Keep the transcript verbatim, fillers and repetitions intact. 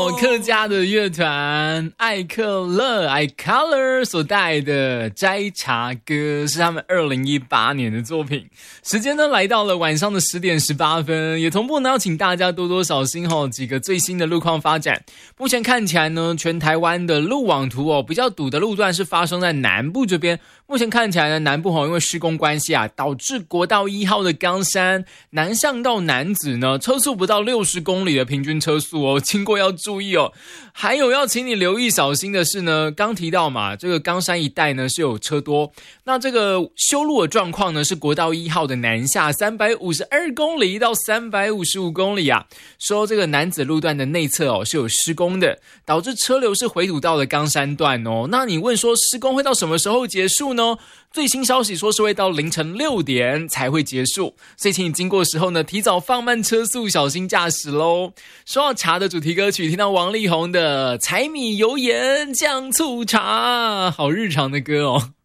由客家的乐团艾克勒 iColor 所带的摘茶歌，是他们二零一八年的作品。时间呢来到了晚上的十点十八分，也同步呢要请大家多多小心哦，几个最新的路况发展。目前看起来呢，全台湾的路网图哦，比较堵的路段是发生在南部这边。目前看起来呢，南部哦因为施工关系啊，导致国道一号的冈山南向到楠梓呢，车速不到六十公里的平均车速哦，经过要注意哦。还有要请你留意小心的是呢，刚提到嘛，这个冈山一带呢是有车多，那这个修路的状况呢是国道一号的南下三百五十二公里到三百五十五公里啊，说这个楠梓路段的内侧哦是有施工的，导致车流是回堵到了冈山段哦。那你问说施工会到什么时候结束呢？最新消息说是会到凌晨六点才会结束，所以请你经过的时候呢，提早放慢车速，小心驾驶咯。说到茶的主题歌曲，听到王力宏的柴米油盐酱醋茶，好日常的歌哦。